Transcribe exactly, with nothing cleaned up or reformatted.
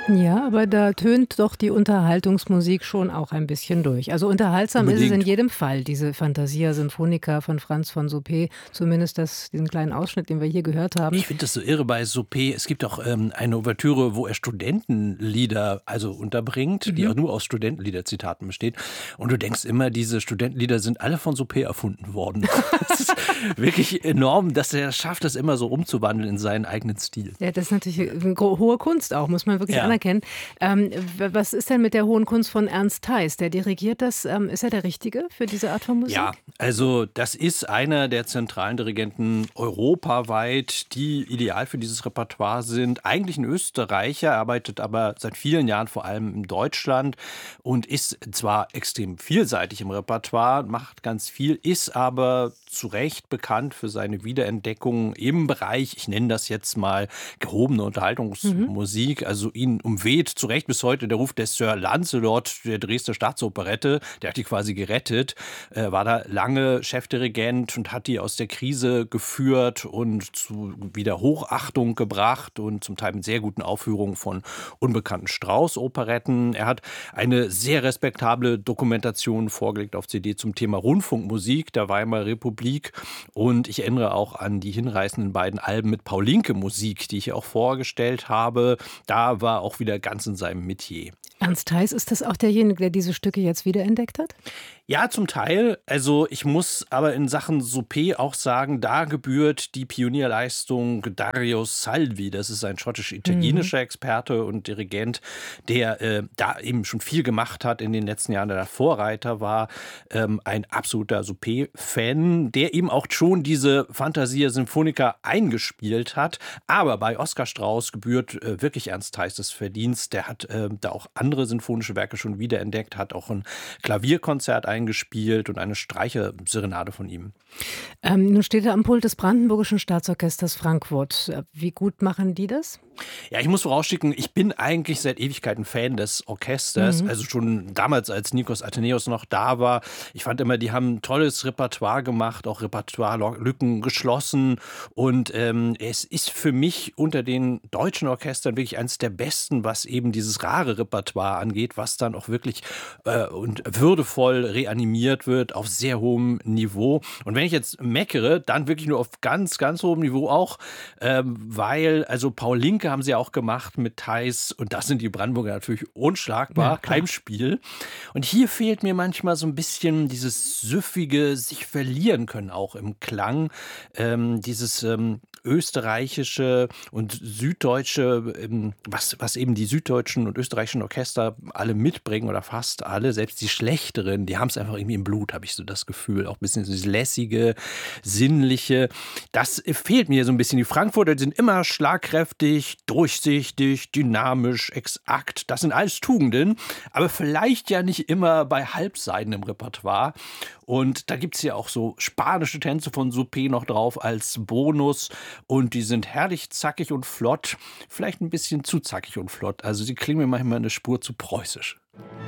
Ja, aber da tönt doch die Unterhaltungsmusik schon auch ein bisschen durch. Also unterhaltsam ist es in Unbedingt. jedem Fall, diese Fantasia Sinfonica von Franz von Suppé, zumindest das diesen kleinen Ausschnitt, den wir hier gehört haben. Ich finde das so irre bei Suppé. Es gibt auch ähm, eine Ouvertüre, wo er Studentenlieder also unterbringt, die Mhm. auch nur aus Studentenlieder-Zitaten besteht. Und du denkst immer, diese Studentenlieder sind alle von Suppé erfunden worden. Das ist wirklich enorm, dass er es schafft, das immer so umzuwandeln in seinen eigenen Stil. Ja, das ist natürlich eine gro hohe Kunst auch, muss man wirklich Ja. anerkennen. Ähm, w was ist denn mit der hohen Kunst von Ernst Theis? Der dirigiert das. Ähm, ist er der Richtige für diese Art von Musik? Ja, also das ist einer der zentralen Dirigenten europaweit, die ideal für dieses Repertoire sind. Eigentlich ein Österreicher, arbeitet aber seit vielen Jahren vor allem in Deutschland und ist zwar extrem vielseitig im Repertoire, macht ganz viel, ist aber zu Recht bekannt für seine Wiederentdeckung im Bereich, ich nenne das jetzt mal gehobene Unterhaltungsmusik. Also ihn umweht zu Recht bis heute der Ruf des Sir Lancelot der Dresdner Staatsoperette. Der hat die quasi gerettet, äh, war da lange Chefdirigent und hat die aus der Krise geführt und zu wieder Hochachtung gebracht und zum Teil mit sehr guten Aufführungen von unbekannten Strauß-Operetten. Er hat eine sehr respektable Dokumentation vorgelegt auf C D zum Thema Rundfunkmusik der Weimarer Republik. Und ich erinnere auch an die hinreißenden beiden Alben mit Paulinke-Musik, die ich hier auch vorgestellt habe. Da war auch wieder ganz in seinem Metier. Ernst Theis, ist das auch derjenige, der diese Stücke jetzt wiederentdeckt hat? Ja, zum Teil. Also ich muss aber in Sachen Suppé auch sagen, da gebührt die Pionierleistung Dario Salvi. Das ist ein schottisch-italienischer Experte und Dirigent, der äh, da eben schon viel gemacht hat in den letzten Jahren, der da Vorreiter war. Ähm, ein absoluter Suppé-Fan, der eben auch schon diese Fantasia Sinfonica eingespielt hat. Aber bei Oskar Strauß gebührt äh, wirklich Ernst Theis das Verdienst. Der hat äh, da auch andere sinfonische Werke schon wiederentdeckt, hat auch ein Klavierkonzert eingespielt und eine Streicherserenade von ihm. Ähm, nun steht er am Pult des Brandenburgischen Staatsorchesters Frankfurt. Äh, Wie gut machen die das? Ja, ich muss vorausschicken, ich bin eigentlich seit Ewigkeiten Fan des Orchesters. Mhm. Also schon damals, als Nikos Athenäus noch da war. Ich fand immer, die haben ein tolles Repertoire gemacht, auch Repertoire-Lücken geschlossen. Und ähm, es ist für mich unter den deutschen Orchestern wirklich eines der besten, was eben dieses rare Repertoire angeht, was dann auch wirklich äh, und würdevoll reanimiert wird auf sehr hohem Niveau. Und wenn ich jetzt meckere, dann wirklich nur auf ganz, ganz hohem Niveau auch, ähm, weil, also Paulinke haben sie auch gemacht mit Theis und das sind die Brandenburger natürlich unschlagbar, Ja, klar. Heimspiel. Und hier fehlt mir manchmal so ein bisschen dieses süffige, sich verlieren können auch im Klang, ähm, dieses ähm, österreichische und süddeutsche, ähm, was, was eben die süddeutschen und österreichischen Orchester alle mitbringen oder fast alle, selbst die schlechteren, die haben es einfach irgendwie im Blut, habe ich so das Gefühl. Auch ein bisschen dieses lässige, sinnliche. Das fehlt mir so ein bisschen. Die Frankfurter sind immer schlagkräftig, durchsichtig, dynamisch, exakt. Das sind alles Tugenden, aber vielleicht ja nicht immer bei Halbseiten im Repertoire. Und da gibt es ja auch so spanische Tänze von Suppé noch drauf als Bonus. Und die sind herrlich zackig und flott. Vielleicht ein bisschen zu zackig und flott. Also sie klingen mir manchmal eine Spur zu preußisch.